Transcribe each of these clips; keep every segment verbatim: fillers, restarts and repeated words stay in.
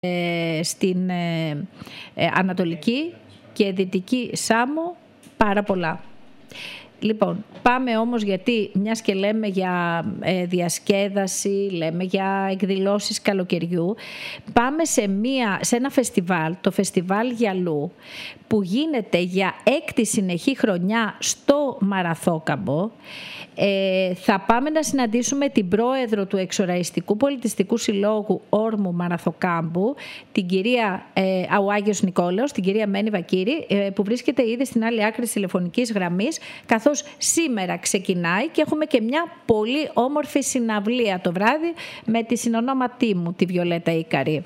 στην ε, ε, Ανατολική και Δυτική Σάμο πάρα πολλά. Λοιπόν, πάμε όμως, γιατί μιας και λέμε για ε, διασκέδαση, λέμε για εκδηλώσεις καλοκαιριού, πάμε σε, μια, σε ένα φεστιβάλ, το Φεστιβάλ Γιαλού, που γίνεται για έκτη συνεχή χρονιά στο Μαραθόκαμπο. Ε, θα πάμε να συναντήσουμε την πρόεδρο του Εξοραϊστικού Πολιτιστικού Συλλόγου Όρμου Μαραθοκάμπου, την κυρία ε, ο Άγιος Νικόλαος, την κυρία Μένη Βακύρη, ε, που βρίσκεται ήδη στην άλλη άκρη της τηλεφωνικής γραμμής, καθώς σήμερα ξεκινάει και έχουμε και μια πολύ όμορφη συναυλία το βράδυ με τη συνονόματή μου, τη Βιολέτα Ίκαρη.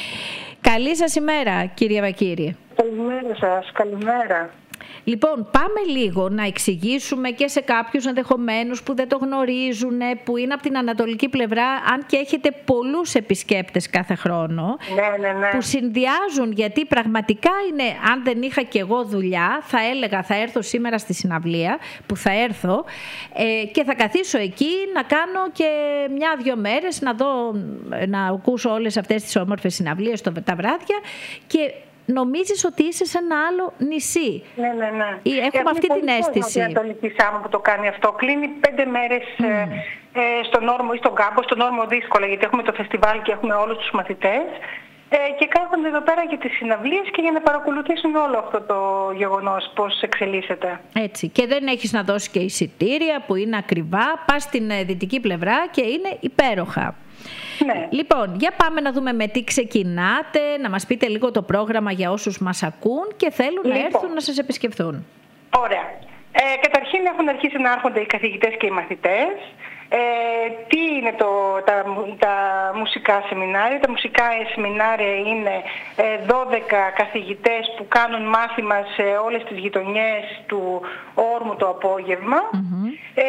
Καλή σας ημέρα, κυρία Βακύρη. Καλημέρα σας, καλημέρα. Λοιπόν, πάμε λίγο να εξηγήσουμε και σε κάποιους ενδεχομένους που δεν το γνωρίζουν, που είναι από την ανατολική πλευρά, αν και έχετε πολλούς επισκέπτες κάθε χρόνο, ναι, ναι, ναι. που συνδυάζουν, γιατί πραγματικά είναι, αν δεν είχα και εγώ δουλειά, θα έλεγα θα έρθω σήμερα στη συναυλία, που θα έρθω ε, και θα καθίσω εκεί να κάνω και μια-δυο μέρες, να δω, να ακούσω όλες αυτές τις όμορφες συναυλίες τα βράδια και νομίζεις ότι είσαι σε ένα άλλο νησί. Ναι, ναι, ναι. Έχουμε Έχουμε αυτή την αίσθηση. Στην Ανατολική Σάμο που το κάνει αυτό. Κλείνει πέντε μέρες mm. ε, ε, στον Όρμο ή στον Κάμπο. Στον Όρμο δύσκολα, γιατί έχουμε το φεστιβάλ και έχουμε όλους τους μαθητές. Ε, και κάθονται εδώ πέρα για τις συναυλίες και για να παρακολουθήσουν όλο αυτό το γεγονός, πώς εξελίσσεται. Έτσι. Και δεν έχεις να δώσεις και εισιτήρια που είναι ακριβά. Πας στην δυτική πλευρά και είναι υπέροχα. Ναι. Λοιπόν, για πάμε να δούμε με τι ξεκινάτε, να μας πείτε λίγο το πρόγραμμα για όσους μας ακούν και θέλουν λοιπόν να έρθουν να σας επισκεφθούν. Ωραία. Ε, καταρχήν έχουν αρχίσει να έρχονται οι καθηγητές και οι μαθητές. Ε, τι είναι το, τα, τα μουσικά σεμινάρια? Τα μουσικά σεμινάρια είναι ε, δώδεκα καθηγητές που κάνουν μάθημα σε όλες τις γειτονιές του Όρμου το απόγευμα. Mm-hmm. ε,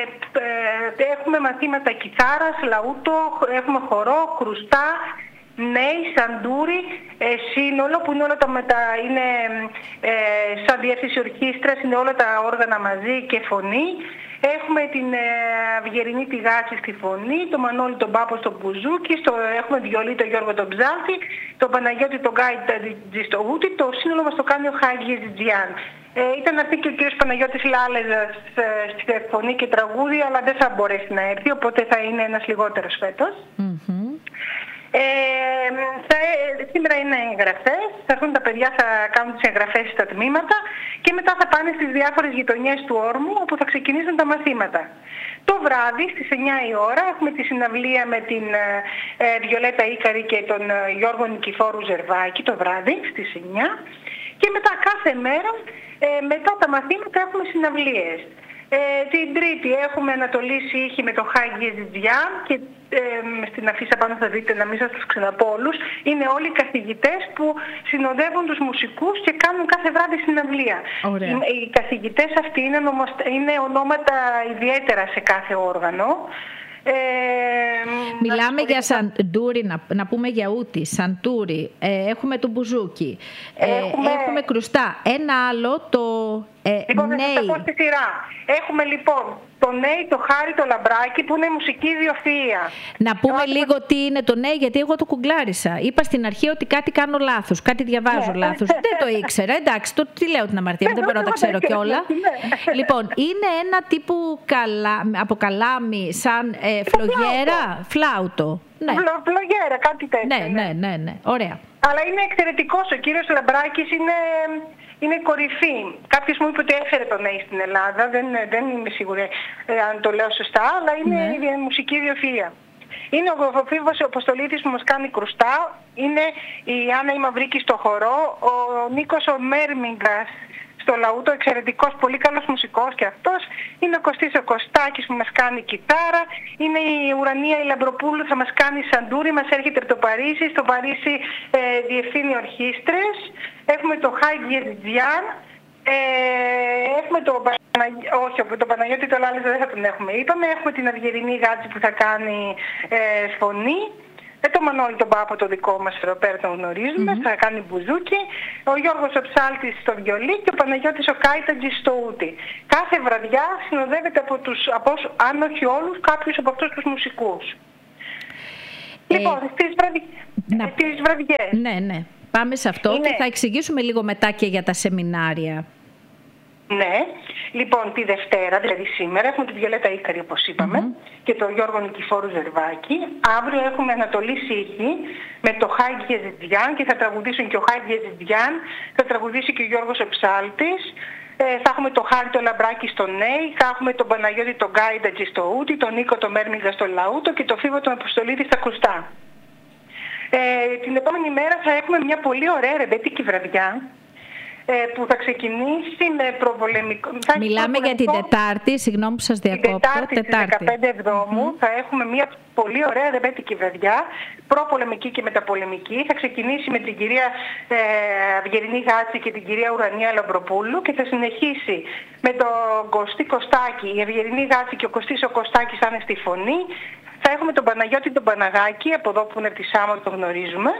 ε, έχουμε μαθήματα κιθάρας, λαούτο, έχουμε χορό, κρουστά, νέοι, σαντούρι, ε, σύνολο που είναι όλα τα μετα, είναι ε, σαν διεύθυνση ορχήστρας, είναι όλα τα όργανα μαζί και φωνή. Έχουμε την ε, Αυγερινή τη Γάτση στη φωνή, τον Μανώλη τον Πάπο στο μπουζούκι, στο, έχουμε βιολί τον Γιώργο τον Ψάλτη, τον Παναγιώτη τον Γκάιτζη στο γούτι, το σύνολο μας το κάνει ο Χάγης Τζιάν. Ε, ήταν να πει και ο κύριος Παναγιώτης Λάλεζας ε, στη φωνή και τραγούδι, αλλά δεν θα μπορέσει να έρθει, οπότε θα είναι ένας λιγότερος φέτος. Mm-hmm. Ε, θα, σήμερα είναι εγγραφές, θα έρθουν τα παιδιά, θα κάνουν τις εγγραφές στα τμήματα και μετά θα πάνε στις διάφορες γειτονιές του Όρμου όπου θα ξεκινήσουν τα μαθήματα. Το βράδυ στις εννιά η ώρα έχουμε τη συναυλία με την ε, Βιολέτα Ίκαρη και τον ε, Γιώργο Νικηφόρου Ζερβάκη το βράδυ στις εννιά και μετά κάθε μέρα ε, μετά τα μαθήματα έχουμε συναυλίες. Ε, την Τρίτη έχουμε Ανατολή Ήχη με τον Χάγη Ζητζιάν και ε, στην αφίσα πάνω θα δείτε, να μην σας τους ξαναπώ όλους, είναι όλοι οι καθηγητές που συνοδεύουν τους μουσικούς και κάνουν κάθε βράδυ συναυλία. Οι, οι καθηγητές αυτοί είναι, νομοσ... είναι ονόματα ιδιαίτερα σε κάθε όργανο. Ε, Μιλάμε για σαντούρι, να, να πούμε για ούτι, σαντούρι, ε, έχουμε το μπουζούκι, ε, έχουμε... έχουμε κρουστά. Ένα άλλο, το ε, λοιπόν, νέι. Θα σας πω στη σειρά. Έχουμε λοιπόν το νέι, το Χάρη, το Λαμπράκι που είναι μουσική ιδιοφυΐα. Να πούμε Ά, λίγο τι είναι το νέι, γιατί εγώ το κουγκλάρισα. Είπα στην αρχή ότι κάτι κάνω λάθος, κάτι διαβάζω ναι. λάθος. Δεν το ήξερα, εντάξει, το, τι λέω την αμαρτία, δεν μπορώ να τα ξέρω κιόλα. Λοιπόν, είναι ένα τύπου καλά, από καλάμι, σαν ε, φλογέρα, φλάουτο. Ναι. Φλογέρα, κάτι τέτοιο. Ναι, ναι, ναι, ναι, ωραία. Αλλά είναι εξαιρετικός, ο κύριος Λαμπράκης είναι... Είναι κορυφή. Κάποιος μου είπε ότι έφερε το νέι στην Ελλάδα, δεν, δεν είμαι σίγουρη ε, αν το λέω σωστά, αλλά είναι ναι. η μουσική ιδιοφυΐα. Είναι ο Φίβος Αποστολίτης που μας κάνει κρουστά, είναι η Άννα η Μαυρίκη στο χορό, ο Νίκος ο Μέρμιγκας στο λαούτο, εξαιρετικός, πολύ καλός μουσικός και αυτός, είναι ο Κωστής ο Κωστάκης που μας κάνει κιθάρα, είναι η Ουρανία η Λαμπροπούλου θα μας κάνει σαντούρι, μας έρχεται από το Παρίσι, στο Παρίσι ε, διευθύνει ορχήστρες. Έχουμε το Χάγη Ζητζιάν, ε, έχουμε το Παναγι... όχι, το Παναγιώτη το Λάλεζα δεν θα τον έχουμε, είπαμε. Έχουμε την Αυγερινή Γάτση που θα κάνει ε, φωνή. Ε, το Μανώλη τον Πάπο το δικό μας εδώ πέρα τον γνωρίζουμε, mm-hmm. θα κάνει μπουζούκι. Ο Γιώργος ο Ψάλτης στο βιολί και ο Παναγιώτης ο Κάιτατζης στο ούτι. Κάθε βραδιά συνοδεύεται από τους, από, αν όχι όλους, κάποιους από αυτούς τους μουσικούς. Λοιπόν, ε, στις, βραδι... να... στις βραδιές. Ναι, ναι. Πάμε σε αυτό είναι... και θα εξηγήσουμε λίγο μετά και για τα σεμινάρια. Ναι. Λοιπόν, τη Δευτέρα, δηλαδή σήμερα, έχουμε τη Βιολέτα Ίκαρη, όπως είπαμε, mm-hmm. και τον Γιώργο Νικηφόρου Ζερβάκη. Αύριο έχουμε Ανατολή Σίχη με το Χάι Γεζιντιάν και θα τραγουδήσουν και ο Χάι Γεζιντιάν, θα τραγουδήσει και ο Γιώργος Εψάλτης. Ε, θα έχουμε το Χάρη το Λαμπράκι στο Νέι, θα έχουμε τον Παναγιώτη τον Γκάιντατζη στο Ούτι, τον Νίκο τον Μέρμιγα στο Λαούτο και τον Φίβο τον Αποστολίδη στα Κουστά. Ε, την επόμενη μέρα θα έχουμε μια πολύ ωραία ρεμπέτικη βραδιά, που θα ξεκινήσει με προπολεμικό... Μιλάμε για την Τετάρτη, συγγνώμη που σας διακόπτω. Την Τετάρτη, Τετάρτη. Στις δεκαπέντε Εβδόμου mm-hmm. θα έχουμε μια πολύ ωραία ρεμπέτικη βραδιά, προπολεμική και μεταπολεμική. Θα ξεκινήσει με την κυρία ε, Αυγερινή Γάτση και την κυρία Ουρανία Λαμπροπούλου και θα συνεχίσει με τον Κωστή Κωστάκη. Η Αυγερινή Γάτση και ο Κωστής ο Κωστάκης θα είναι στη φωνή. Θα έχουμε τον Παναγιώτη τον Παναγάκη, από εδώ που είναι τη Σάμο, το γνωρίζουμε.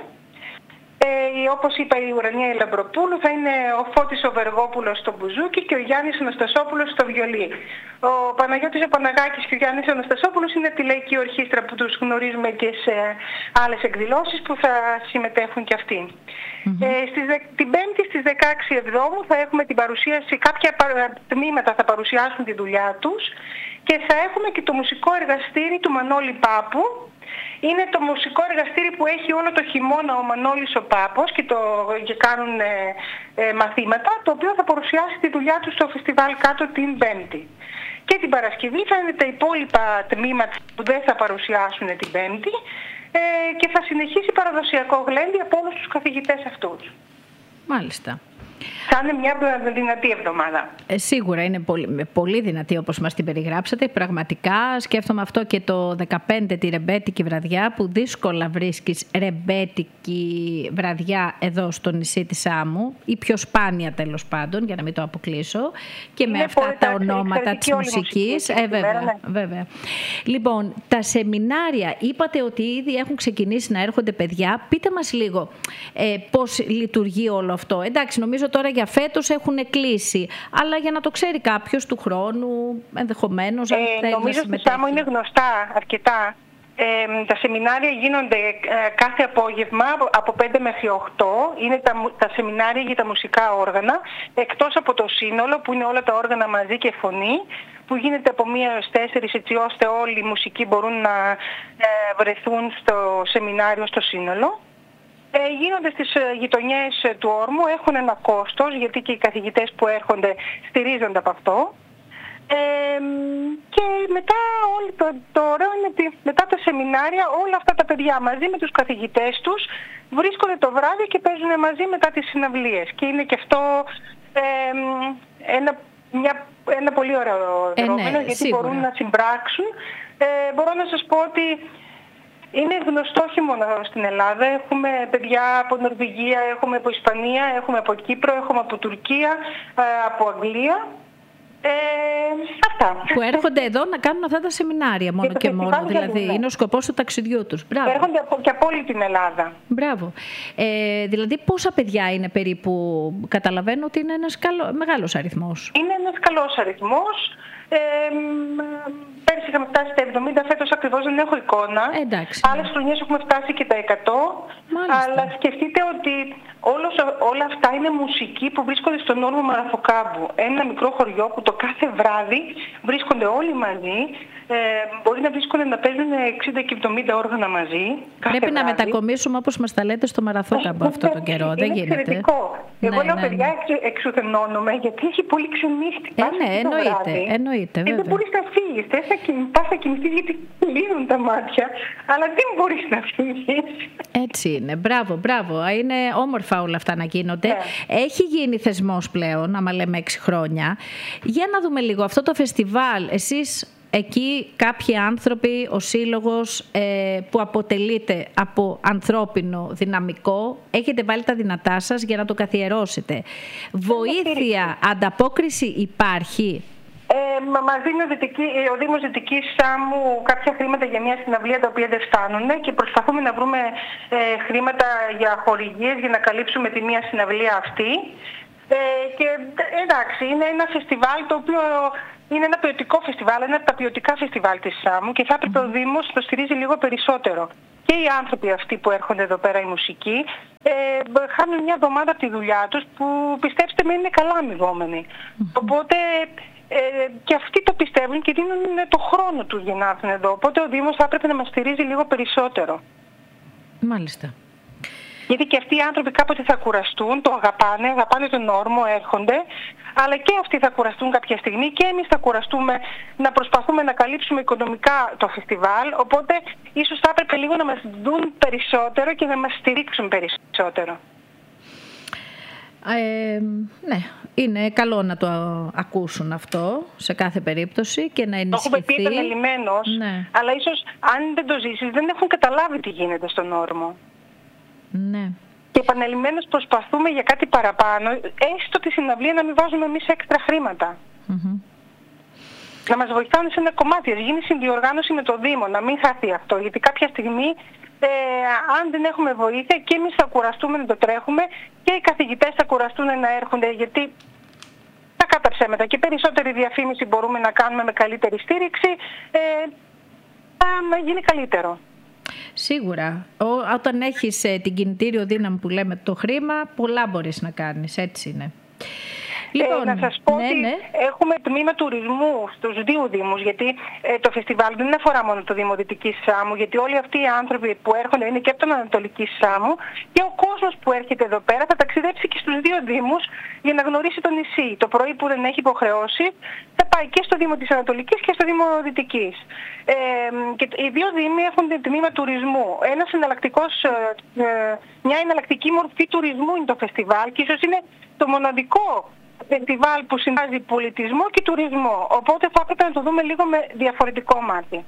Ε, όπως είπα, η Ουρανία Λαμπροπούλου, θα είναι ο Φώτης ο Βεργόπουλος στο μπουζούκι και ο Γιάννης Αναστασόπουλος στο βιολί. Ο Παναγιώτης ο Παναγάκης και ο Γιάννης Αναστασόπουλος είναι τη Λαϊκή Ορχήστρα που τους γνωρίζουμε και σε άλλες εκδηλώσεις που θα συμμετέχουν και αυτοί. Mm-hmm. Ε, στις, την Πέμπτη στις δεκαέξι Εβδόμου θα έχουμε την παρουσίαση, κάποια τμήματα θα παρουσιάσουν τη δουλειά τους και θα έχουμε και το μουσικό εργαστήρι του Μανώλη Πάπου. Είναι το μουσικό εργαστήρι που έχει όλο το χειμώνα ο Μανώλης ο Πάπος και, το, και κάνουν ε, ε, μαθήματα, το οποίο θα παρουσιάσει τη δουλειά του στο φεστιβάλ κάτω την Πέμπτη. Και την Παρασκευή θα είναι τα υπόλοιπα τμήματα που δεν θα παρουσιάσουν την Πέμπτη ε, και θα συνεχίσει παραδοσιακό γλέντι από όλους τους καθηγητές αυτούς. Μάλιστα. Θα είναι μια δυνατή εβδομάδα. Ε, σίγουρα είναι πολύ, πολύ δυνατή όπως μας την περιγράψατε. Πραγματικά σκέφτομαι αυτό και το δεκαπέντε, τη ρεμπέτικη βραδιά, που δύσκολα βρίσκεις ρεμπέτικη βραδιά εδώ στο νησί της Σάμου, ή πιο σπάνια τέλος πάντων, για να μην το αποκλείσω, και είναι με αυτά τα ονόματα της μουσικής. Ε, βέβαια, ναι. βέβαια. Λοιπόν, τα σεμινάρια, είπατε ότι ήδη έχουν ξεκινήσει να έρχονται παιδιά. Πείτε μας λίγο ε, πώς λειτουργεί όλο αυτό. Εντάξει, νομίζω τώρα για φέτος έχουν κλείσει, αλλά για να το ξέρει κάποιος του χρόνου, ενδεχομένως, αν ε, θέλει νομίζω να συμμετέχει. Νομίζω είναι γνωστά αρκετά. Ε, τα σεμινάρια γίνονται ε, κάθε απόγευμα από πέντε μέχρι οκτώ. Είναι τα, τα σεμινάρια για τα μουσικά όργανα, εκτός από το σύνολο που είναι όλα τα όργανα μαζί και φωνή, που γίνεται από μία έως τέσσερις, έτσι ώστε όλοι οι μουσικοί μπορούν να ε, βρεθούν στο σεμινάριο στο σύνολο. Ε, γίνονται στις γειτονιές του όρμου, έχουν ένα κόστος, γιατί και οι καθηγητές που έρχονται στηρίζονται από αυτό. Ε, και μετά όλο το, το ωραίο είναι ότι μετά τα σεμινάρια όλα αυτά τα παιδιά μαζί με τους καθηγητές τους βρίσκονται το βράδυ και παίζουν μαζί μετά τις συναυλίες. Και είναι και αυτό ε, ένα, μια, ένα πολύ ωραίο δρόμενο, ε, ναι, γιατί σίγουρα μπορούν να συμπράξουν. Ε, μπορώ να σας πω ότι είναι γνωστό όχι μόνο στην Ελλάδα. Έχουμε παιδιά από Νορβηγία, έχουμε από Ισπανία, έχουμε από Κύπρο, έχουμε από Τουρκία, από Αγγλία. Ε, αυτά. Που έρχονται εδώ να κάνουν αυτά τα σεμινάρια μόνο και, και μόνο. Δηλαδή, είναι ο σκοπός του ταξιδιού τους. Μπράβο. Έρχονται από, και από όλη την Ελλάδα. Μπράβο. Ε, δηλαδή, πόσα παιδιά είναι περίπου? Καταλαβαίνω ότι είναι ένας καλό, μεγάλος αριθμός. Είναι ένας καλός αριθμός. Ε, πέρυσι είχαμε φτάσει στα εβδομήντα, φέτος ακριβώς δεν έχω εικόνα. Εντάξει, άλλες ναι. χρονιές έχουμε φτάσει και τα εκατό. Μάλιστα. Αλλά σκεφτείτε ότι όλος, όλα αυτά είναι μουσική που βρίσκονται στον όρμο Μαραθοκάμπου. Ένα μικρό χωριό που το κάθε βράδυ βρίσκονται όλοι μαζί. Ε, μπορεί να βρίσκονται να παίζουν εξήντα και εβδομήντα όργανα μαζί. Πρέπει βράδυ. να μετακομίσουμε, όπως μας τα λέτε, στο Μαραθόκαμπο αυτό τον καιρό. Είναι δεν γίνεται. Εξαιρετικό. Εγώ ναι, λέω ναι, παιδιά ναι. εξουθενώνομαι, γιατί έχει πολύ ξενύχτη. Ε, ναι, εννοείται. εννοείται δεν μπορείς να φύγεις. Θες να πας να κοιμηθείς γιατί κλείνουν τα μάτια, αλλά δεν μπορείς να φύγεις. Έτσι είναι. Μπράβο, μπράβο. Είναι όμορφα όλα αυτά να γίνονται. Ναι. Έχει γίνει θεσμός πλέον, άμα λέμε έξι χρόνια. Για να δούμε λίγο αυτό το φεστιβάλ. Εσείς εκεί κάποιοι άνθρωποι, ο σύλλογος ε, που αποτελείται από ανθρώπινο δυναμικό, έχετε βάλει τα δυνατά σας για να το καθιερώσετε. Βοήθεια, ανταπόκριση υπάρχει? Ε, μας δίνει ο, Δυτική, ο Δήμος Δυτικής Σάμου κάποια χρήματα για μια συναυλία τα οποία δεν φτάνουν και προσπαθούμε να βρούμε ε, χρήματα για χορηγίες για να καλύψουμε τη μια συναυλία αυτή. Ε, και εντάξει, είναι ένα φεστιβάλ το οποίο είναι ένα ποιοτικό φεστιβάλ, ένα από τα ποιοτικά φεστιβάλ της Σάμου και θα έπρεπε mm. ο Δήμος να το στηρίζει λίγο περισσότερο. Και οι άνθρωποι αυτοί που έρχονται εδώ πέρα, οι μουσικοί, ε, χάνουν μια εβδομάδα από τη δουλειά τους που, πιστέψτε με, είναι καλά αμοιβόμενοι. Mm. Οπότε ε, και αυτοί το πιστεύουν και δίνουν το χρόνο τους για να έρθουν εδώ. Οπότε ο Δήμος θα έπρεπε να μας στηρίζει λίγο περισσότερο. Μάλιστα. Γιατί και αυτοί οι άνθρωποι κάποτε θα κουραστούν, το αγαπάνε, αγαπάνε τον όρμο, έρχονται, αλλά και αυτοί θα κουραστούν κάποια στιγμή και εμείς θα κουραστούμε να προσπαθούμε να καλύψουμε οικονομικά το φεστιβάλ, οπότε ίσως θα έπρεπε λίγο να μας δουν περισσότερο και να μας στηρίξουν περισσότερο. Ε, ναι, είναι καλό να το ακούσουν αυτό σε κάθε περίπτωση και να ενισχυθεί. Το έχουμε πει επανειλημμένως, ναι. Αλλά ίσως αν δεν το ζήσεις δεν έχουν καταλάβει τι γίνεται στον όρμο. Ναι. Και επανειλημμένως προσπαθούμε για κάτι παραπάνω, έστω τη συναυλία να μην βάζουμε εμείς έξτρα χρήματα. Mm-hmm. Να μας βοηθάνε σε ένα κομμάτι, να γίνει συνδιοργάνωση με το Δήμο, να μην χαθεί αυτό. Γιατί κάποια στιγμή, ε, αν δεν έχουμε βοήθεια, και εμείς θα κουραστούμε να το τρέχουμε και οι καθηγητές θα κουραστούν να έρχονται, γιατί τα κατά ψέματα και περισσότερη διαφήμιση μπορούμε να κάνουμε με καλύτερη στήριξη, ε, θα γίνει καλύτερο. Σίγουρα. Ό, όταν έχεις ε, την κινητήριο δύναμη που λέμε το χρήμα, πολλά μπορείς να κάνεις. Έτσι είναι. Λοιπόν, ε, να σας πω ναι, ότι ναι. έχουμε τμήμα τουρισμού στους δύο Δήμους, γιατί ε, το φεστιβάλ δεν αφορά μόνο το Δήμο Δυτικής Σάμου, γιατί όλοι αυτοί οι άνθρωποι που έρχονται είναι και από τον Ανατολική Σάμου και ο κόσμος που έρχεται εδώ πέρα θα ταξιδέψει και στους δύο Δήμους για να γνωρίσει το νησί. Το πρωί που δεν έχει υποχρεώσει θα πάει και στο Δήμο της Ανατολικής και στο Δήμο Δυτικής. Ε, και οι δύο Δήμοι έχουν τμήμα τουρισμού. Ένας εναλλακτικός, ε, ε, μια εναλλακτική μορφή τουρισμού είναι το φεστιβάλ και ίσως είναι το μοναδικό φεστιβάλ που συνδυάζει πολιτισμό και τουρισμό. Οπότε θα έπρεπε να το δούμε λίγο με διαφορετικό μάτι.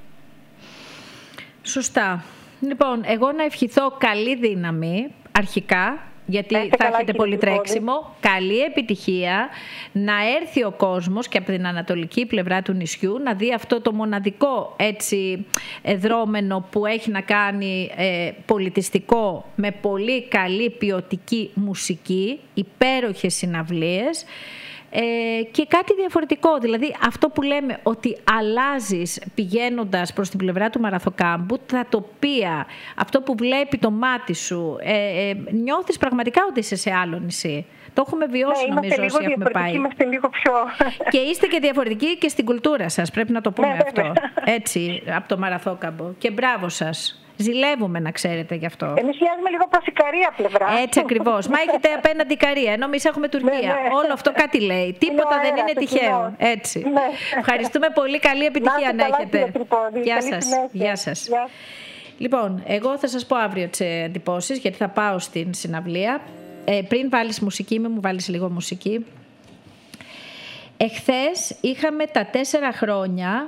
Σωστά. Λοιπόν, εγώ να ευχηθώ καλή δύναμη αρχικά, γιατί Έχετε θα έχετε πολύ τρέξιμο. Καλή επιτυχία, να έρθει ο κόσμος και από την ανατολική πλευρά του νησιού να δει αυτό το μοναδικό έτσι δρόμενο που έχει να κάνει ε, πολιτιστικό, με πολύ καλή ποιοτική μουσική, υπέροχες συναυλίες ε, και κάτι διαφορετικό. Δηλαδή αυτό που λέμε ότι αλλάζεις πηγαίνοντας προς την πλευρά του Μαραθοκάμπου, τα τοπία, αυτό που βλέπει το μάτι σου, ε, ε, νιώθεις πραγματικά ότι είσαι σε άλλο νησί. Το έχουμε βιώσει, ναι, νομίζω, όσοι έχουμε πάει. Είμαστε λίγο πιο... Και είστε και διαφορετικοί και στην κουλτούρα σας, πρέπει να το πούμε ναι, αυτό. Βέβαια. Έτσι, από το Μαραθόκαμπο. Και μπράβο σας. Ζηλεύουμε, να ξέρετε γι' αυτό. Εμείς μοιάζουμε λίγο προς Ικαρία πλευρά. Έτσι ακριβώς. Μα έχετε απέναντι Ικαρία, ενώ εμείς έχουμε Τουρκία. Ναι, ναι. Όλο αυτό κάτι λέει. Τίποτα δεν είναι τυχαίο. Έτσι. Ναι. Ευχαριστούμε πολύ. Καλή επιτυχία να, να έχετε. Γεια σας. Γεια σας. Γεια. Λοιπόν, εγώ θα σας πω αύριο τις εντυπώσεις, γιατί θα πάω στην συναυλία. Ε, πριν βάλεις μουσική, με μου βάλεις λίγο μουσική. Εχθές είχαμε τα τέσσερα χρόνια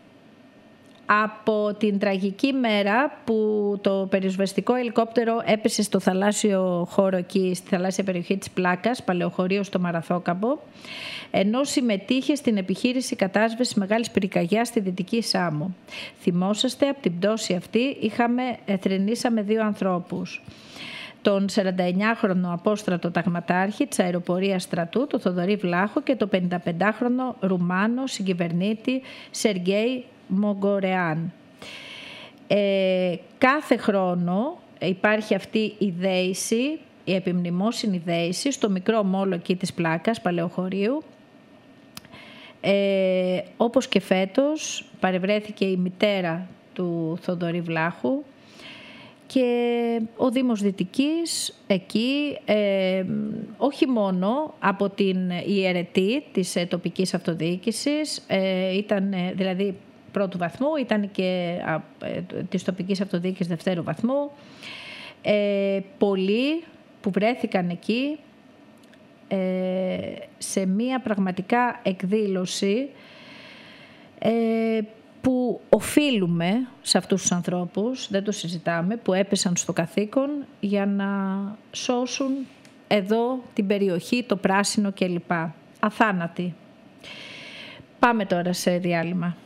από την τραγική μέρα που το πυροσβεστικό ελικόπτερο έπεσε στο θαλάσσιο χώρο εκεί, στη θαλάσσια περιοχή της Πλάκας, παλαιοχωρείο στο Μαραθόκαμπο, ενώ συμμετείχε στην επιχείρηση κατάσβεσης μεγάλης πυρκαγιάς στη Δυτική Σάμο. Θυμόσαστε, από την πτώση αυτή είχαμε, θρηνήσαμε δύο ανθρώπους. Τον σαρανταεννιάχρονο απόστρατο ταγματάρχη της αεροπορίας στρατού, τον Θοδωρή Βλάχο, και τον πενηνταπεντάχρονο Ρουμάνο συγκυβερνήτη Σεργέη Μογκορεάν. Ε, κάθε χρόνο υπάρχει αυτή η δέηση, η επιμνημόσυνη δέηση στο μικρό μόλο εκεί της Πλάκας, παλαιοχωρίου. Ε, όπως και φέτος παρευρέθηκε η μητέρα του Θοδωρή Βλάχου και ο Δήμος Δυτικής εκεί, ε, όχι μόνο από την ιερετή της ε, τοπικής αυτοδιοίκησης, ε, ήταν ε, δηλαδή πρώτου βαθμού, ήταν και ε, της τοπικής αυτοδιοίκησης δευτέρου βαθμού. Ε, πολλοί που βρέθηκαν εκεί ε, σε μία πραγματικά εκδήλωση ε, που οφείλουμε σε αυτούς τους ανθρώπους, δεν το συζητάμε, που έπεσαν στο καθήκον για να σώσουν εδώ την περιοχή, το πράσινο κλπ. Αθάνατοι. Πάμε τώρα σε διάλειμμα.